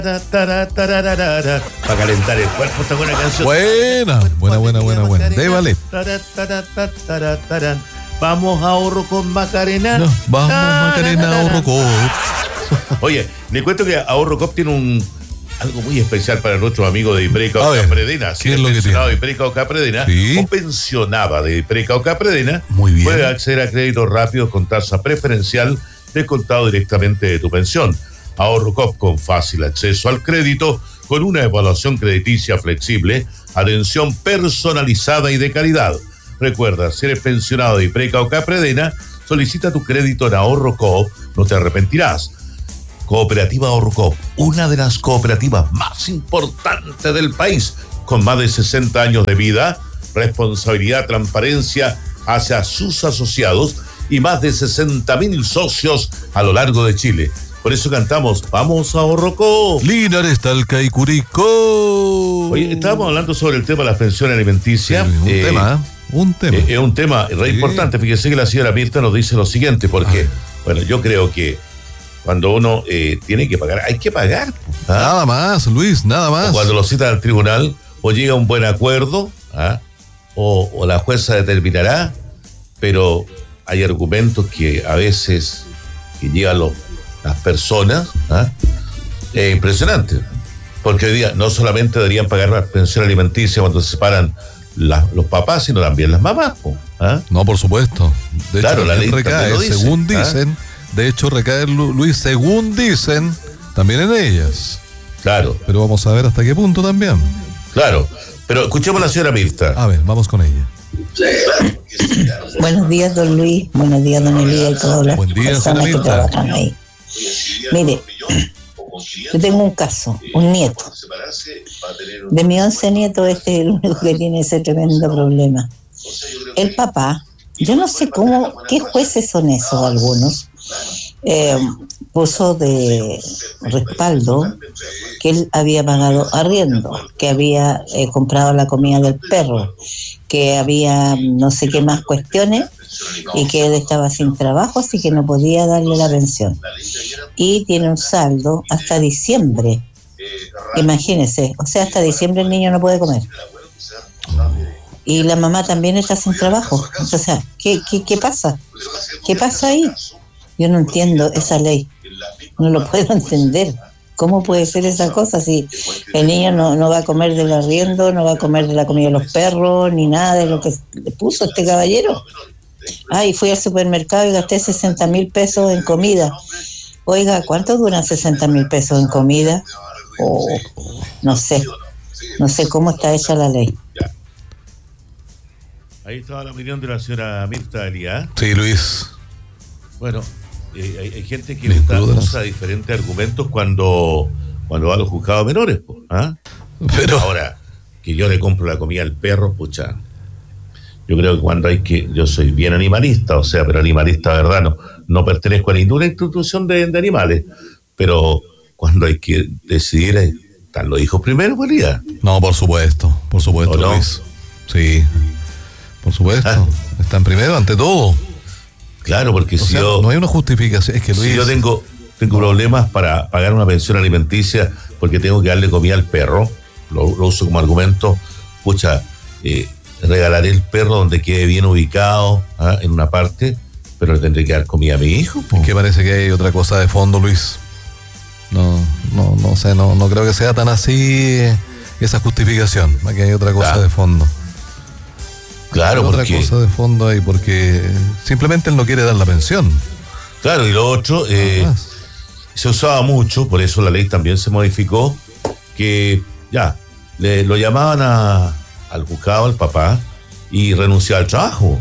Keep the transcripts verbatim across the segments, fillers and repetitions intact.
Para calentar el cuerpo, esta buena canción. Buena, buena, buena, buena, buena. De ballet. Vamos a ahorro con Macarena. No, vamos Macarena, ahorro Cop. Oye, le cuento que Ahorro Cop tiene un algo muy especial para nuestros amigos de Ipreca o Capredena. Si ¿qué es lo que pensionado de tiene? Ipreca o Capredena, ¿Sí? o pensionada de Ipreca o Capredena, Muy bien. puede acceder a créditos rápidos con tasa preferencial descontado directamente de tu pensión. Ahorro Cop con fácil acceso al crédito, con una evaluación crediticia flexible, atención personalizada y de calidad. Recuerda, si eres pensionado de Ipreca o Capredena, solicita tu crédito en Ahorro Coop, no te arrepentirás. Cooperativa Ahorro Coop, una de las cooperativas más importantes del país, con más de sesenta años de vida, responsabilidad, transparencia hacia sus asociados y más de sesenta mil socios a lo largo de Chile. Por eso cantamos, vamos a Ahorro Coop. Linares, Talca y Curicó. Oye, estábamos hablando sobre el tema de la pensión alimenticia. Sí, un eh, tema, un tema. Es eh, un tema re Sí. importante. Fíjese que la señora Mirta nos dice lo siguiente, porque, bueno, yo creo que cuando uno eh, tiene que pagar, hay que pagar. ¿Ah? Nada más, Luis, nada más. O cuando lo citan al tribunal, o llega a un buen acuerdo, ¿ah? o, o la jueza determinará, pero hay argumentos que a veces que llegan los, las personas, ¿ah? Es impresionante, porque hoy día no solamente deberían pagar la pensión alimenticia cuando se separan la, los papás, sino también las mamás, ¿ah? No, por supuesto. De Claro, hecho, la ley recae, también lo dice, según ¿ah? dicen. De hecho, recae, Lu- Luis, según dicen, también en ellas. Claro, Pero vamos a ver hasta qué punto también. claro. Pero escuchemos a la señora Mirta. A ver, vamos con ella. Buenos días, don Luis. Buenos días, don Elías y todas las Buen día, personas que señora Mirta. trabajan ahí. Mire, yo tengo un caso, un nieto. De mis once nietos, este es el único que tiene ese tremendo problema. El papá, yo no sé cómo, qué jueces son esos algunos, eh, puso de respaldo que él había pagado arriendo, que había eh, comprado la comida del perro, que había no sé qué más cuestiones y que él estaba sin trabajo, así que no podía darle la pensión. Y tiene un saldo hasta diciembre. Imagínese, o sea, hasta diciembre el niño no puede comer. Y la mamá también está sin trabajo. O sea, ¿qué, qué, qué pasa? ¿Qué pasa ahí? Yo no entiendo esa ley. No lo puedo entender. ¿Cómo puede ser esa cosa si el niño no, no va a comer del arriendo, no va a comer de la comida de los perros, ni nada de lo que le puso este caballero? Ay, fui al supermercado y gasté sesenta mil pesos en comida. Oiga, ¿cuánto duran sesenta mil pesos en comida? Oh, no sé. No sé cómo está hecha la ley. Ahí estaba la opinión de la señora Mirta Elías. Sí, Luis. Bueno, eh, hay, hay gente que Bien usa, crudas. usa diferentes argumentos cuando, cuando va a los juzgados menores. po, ¿ah? Pero Ahora, que yo le compro la comida al perro, pucha. Yo creo que cuando hay que, yo soy bien animalista, o sea, pero animalista, ¿verdad? No, no pertenezco a ninguna institución de, de animales, pero cuando hay que decidir, eh, están los hijos primero, pues día. no, por supuesto, por supuesto, ¿O no? Luis. Sí, por supuesto. Ah. Están primero ante todo. Claro, porque O si sea, yo, no hay una justificación. Es que Luis. si yo tengo, tengo problemas para pagar una pensión alimenticia porque tengo que darle comida al perro, lo, lo uso como argumento, pucha, eh, regalaré el perro donde quede bien ubicado, ¿ah? en una parte, pero le tendré que dar comida a mi hijo. po. Es que parece que hay otra cosa de fondo, Luis. No, no, no sé, no, no creo que sea tan así eh, esa justificación. Aquí hay otra cosa Claro. de fondo. Claro, Hay otra porque, cosa de fondo ahí, porque simplemente él no quiere dar la pensión. claro, y lo otro, eh, Nada más. se usaba mucho, por eso la ley también se modificó, que ya, le, lo llamaban a, al juzgado, al papá, y renunciaba al trabajo.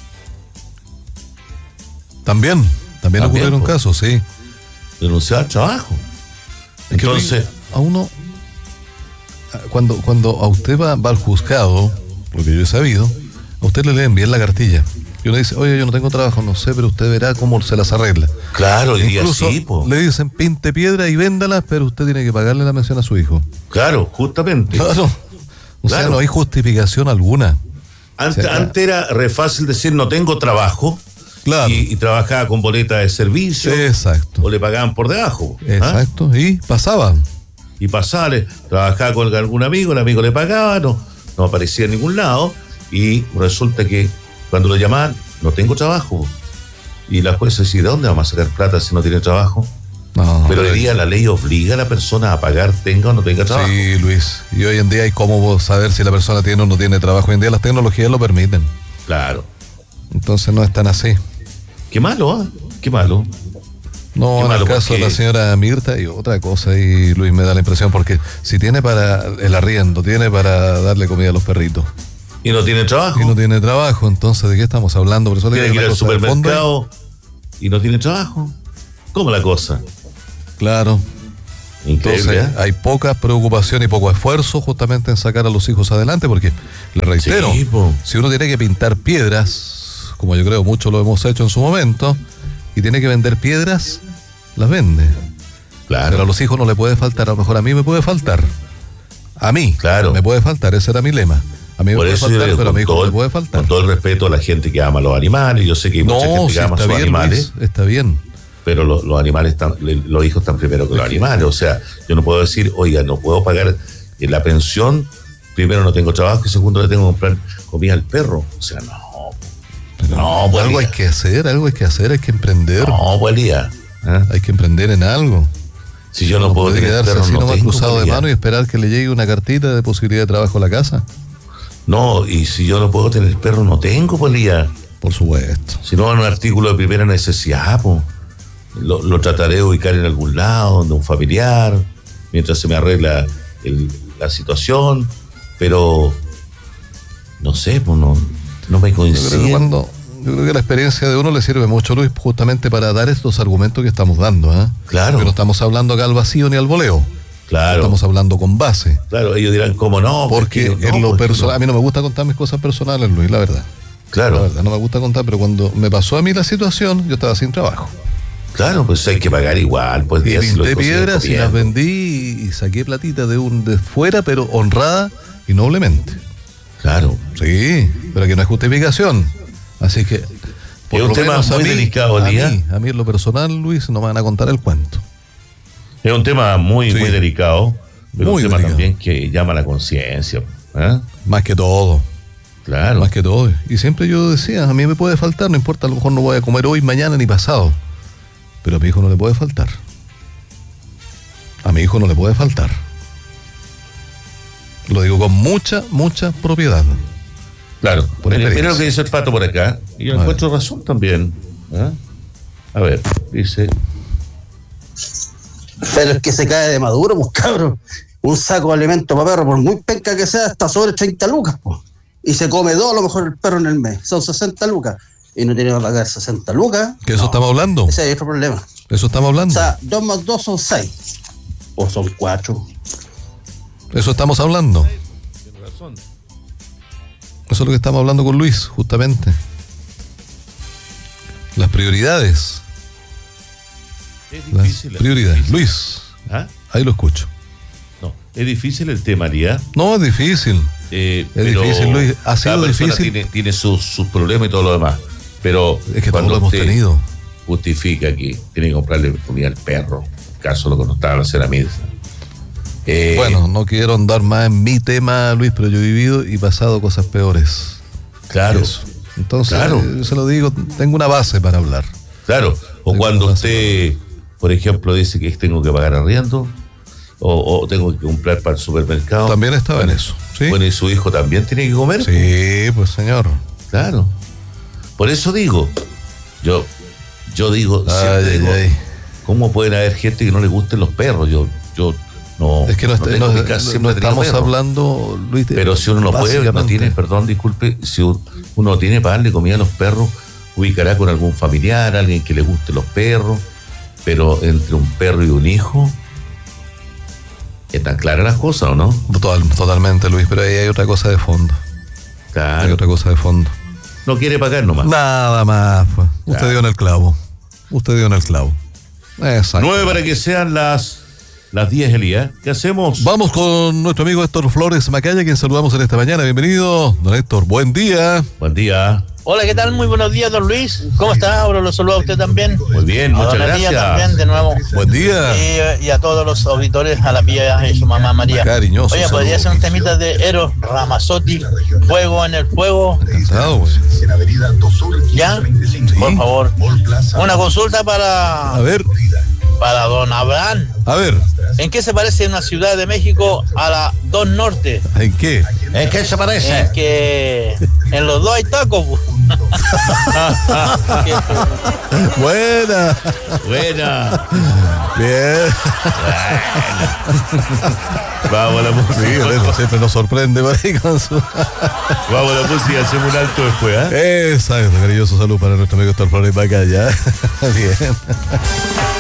También, también También, ocurrieron pues. casos, sí. Renunciaba al trabajo. Es que, Entonces, a uno, cuando, cuando a usted va, va al juzgado, lo que yo he sabido, a usted le leen bien la cartilla. Y uno dice, oye, yo no tengo trabajo, no sé, pero usted verá cómo se las arregla. claro, hoy día Incluso sí, po. le dicen, pinte piedra y véndalas, pero usted tiene que pagarle la mención a su hijo. Claro, justamente. Claro. O sea, Claro. no hay justificación alguna. Antes, O sea, antes era re fácil decir no tengo trabajo, Claro. y, y trabajaba con boleta de servicio, Exacto. o le pagaban por debajo. ¿ah? Exacto. Y pasaba. y pasaba, le, trabajaba con algún amigo, el amigo le pagaba, no, no aparecía en ningún lado, y resulta que cuando lo llamaban, no tengo trabajo. Y la jueza decía, ¿de dónde vamos a sacar plata si no tiene trabajo? No, pero hoy día la ley obliga a la persona a pagar, tenga o no tenga trabajo. Sí, Luis, y hoy en día hay cómo saber si la persona tiene o no tiene trabajo. Hoy en día las tecnologías lo permiten. Claro. Entonces no es tan así. Qué malo, ¿eh? Qué malo. No, Qué en malo el caso porque... de la señora Mirta y otra cosa, y Luis, me da la impresión, porque si tiene para el arriendo, tiene para darle comida a los perritos. Y no tiene trabajo. Y no tiene trabajo, entonces, ¿de qué estamos hablando? Por eso tiene le que ir al supermercado y no tiene trabajo. ¿Cómo la cosa? Claro. Increíble. Entonces, ¿eh? Hay poca preocupación y poco esfuerzo justamente en sacar a los hijos adelante, porque, le reitero, sí, si uno tiene que pintar piedras, como yo creo mucho lo hemos hecho en su momento, y tiene que vender piedras, las vende. Claro. Pero a los hijos no le puede faltar, a lo mejor a mí me puede faltar. A mí, claro, me puede faltar, ese era mi lema. A mí me Por puede eso faltar, yo, pero a mi hijo todo, no le puede faltar. Con todo el respeto a la gente que ama a los animales, yo sé que hay no, mucha gente si que ama a sus bien, animales. Luis, está bien. Pero lo, los animales están, los hijos están primero que los animales. O sea, yo no puedo decir, oiga, no puedo pagar la pensión, primero no tengo trabajo y segundo le tengo que comprar comida al perro. O sea, no. Pero no, pues algo hay que hacer, algo hay que hacer, hay que emprender. No, pues día. ¿Eh? Hay que emprender en algo. Si yo no, no puedo tener quedarse perro, así no nomás tengo cruzado comida. de mano y esperar que le llegue una cartita de posibilidad de trabajo a la casa. No, y si yo no puedo tener perro, no tengo, Polía. Por supuesto. Si no, en un artículo de primera necesidad, pues, lo, lo trataré de ubicar en algún lado, donde un familiar, mientras se me arregla el, la situación, pero no sé, pues no, no me coincide. Yo creo que cuando, yo creo que la experiencia de uno le sirve mucho, Luis, justamente para dar estos argumentos que estamos dando, ¿eh? Claro. Porque no estamos hablando acá al vacío ni al voleo. Claro. Estamos hablando con base. Claro, ellos dirán, ¿cómo no? Porque no, en lo porque personal, no. a mí no me gusta contar mis cosas personales, Luis, la verdad. Claro. La verdad, no me gusta contar, pero cuando me pasó a mí la situación, yo estaba sin trabajo. Claro, pues hay que pagar igual. Pues y días pinté piedras y las vendí y saqué platita de un de fuera, pero honrada y noblemente. Claro. Sí, pero que no es justificación. Así que... Es un tema muy mí, delicado, a Lía. mí, a mí en lo personal, Luis, no me van a contar el cuento. Es un tema muy, sí. muy delicado, pero muy un tema delicado. también que llama a la conciencia. ¿eh? Más que todo. Claro. Más que todo. Y siempre yo decía, a mí me puede faltar, no importa, a lo mejor no voy a comer hoy, mañana ni pasado. Pero a mi hijo no le puede faltar. A mi hijo no le puede faltar. Lo digo con mucha, mucha propiedad. Claro. Mira, mira lo que dice el Pato por acá. Y yo encuentro razón también. ¿eh? A ver, dice... Pero es que se cae de maduro, pues cabrón. Un saco de alimento para perro, por muy penca que sea, está sobre treinta lucas, pues. Y se come dos a lo mejor el perro en el mes. Son sesenta lucas. Y no tiene que pagar sesenta lucas. ¿Que eso no. estamos hablando? Ese es otro problema. ¿Eso estamos hablando? O sea, dos más dos son seis. O son cuatro. Eso estamos hablando. Tiene razón. Eso es lo que estamos hablando con Luis, justamente. Las prioridades. Las prioridades. Luis, ¿Ah? ahí lo escucho. No, es difícil el tema, Lía. No, es difícil. Eh, es difícil, Luis. Ha sido cada persona difícil. Tiene, tiene sus, sus problemas y todo lo demás. Pero es que cuando todos lo hemos tenido. Justifica que tiene que comprarle comida al perro. Caso lo que nos estaba haciendo a mí. Eh, bueno, no quiero andar más en mi tema, Luis, pero yo he vivido y pasado cosas peores. Claro. Eso. Entonces, claro. yo se lo digo, tengo una base para hablar. Claro. O tengo cuando usted, por ejemplo, dice que tengo que pagar arriendo, o, o tengo que comprar para el supermercado. También estaba bueno, en eso. ¿Sí? Bueno, ¿y su hijo también tiene que comer? Sí, pues señor. Claro. Por eso digo, yo, yo digo, ay, ay, digo ay. ¿cómo pueden haber gente que no le gusten los perros? Yo, yo no. Es que no, no, no, no, no estamos hablando, Luis. De, pero si uno no puede, no tiene, perdón, disculpe, si uno no tiene para darle comida a los perros, ubicará con algún familiar, alguien que le guste los perros, pero entre un perro y un hijo, ¿están claras las cosas o no? Total, totalmente, Luis, pero ahí hay otra cosa de fondo. Claro. Hay otra cosa de fondo. No quiere pagar nomás. Nada más. Pues. Usted claro. dio en el clavo. Usted dio en el clavo. Exacto. Nueve para que sean las las diez, Elías. ¿Qué hacemos? Vamos con nuestro amigo Héctor Flores Macaya, quien saludamos en esta mañana. Bienvenido, don Héctor. Buen día. Buen día. Hola, ¿qué tal? Muy buenos días, don Luis. ¿Cómo está? Ahora lo saluda a usted también. Muy bien, a muchas don gracias. Elías también, de nuevo. Buen día. Y, y a todos los auditores, a la Pía y su mamá María. Cariñoso. Oye, saludo. podría ser un temita de Eros Ramazzotti, Fuego en el Fuego. Encantado, güey. ¿Ya? Sí. Por favor. Una consulta para, A ver, para don Abraham. a ver. ¿En qué se parece una Ciudad de México a la dos Norte? ¿En qué? ¿En qué se parece? En que en los dos hay tacos. pu. Buena. Buena. Bien. Vamos a la Sí, música. bueno, siempre nos sorprende por ahí con su... Vamos a la música, hacemos un alto después, ¿eh? Exacto, cariñoso salud para nuestro amigo Héctor Flores Macaya. Bien.